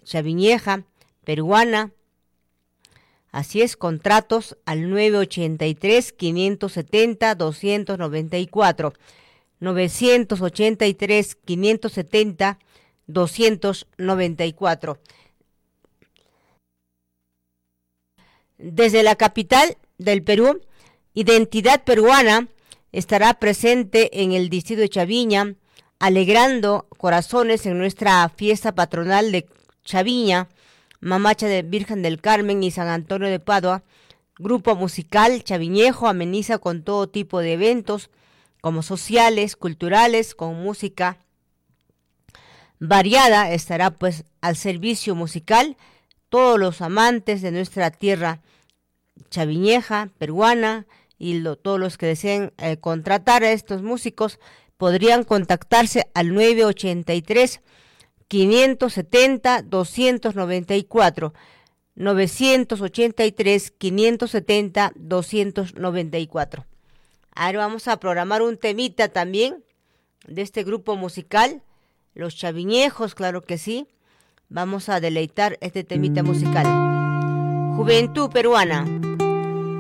chaviñeja, peruana. Así es, contratos al 983-570-294. 983-570-294. Desde la capital del Perú, Identidad Peruana estará presente en el distrito de Chaviña, alegrando corazones en nuestra fiesta patronal de Chaviña, Mamacha de Virgen del Carmen y San Antonio de Padua. Grupo musical chaviñejo ameniza con todo tipo de eventos, como sociales, culturales, con música variada. Estará pues al servicio musical todos los amantes de nuestra tierra chaviñeja, peruana, y todos los que deseen contratar a estos músicos podrían contactarse al 983-570-294. 983-570-294. Ahora vamos a programar un temita también de este grupo musical, Los Chaviñejos, claro que sí. Vamos a deleitar este temita musical. Juventud Peruana.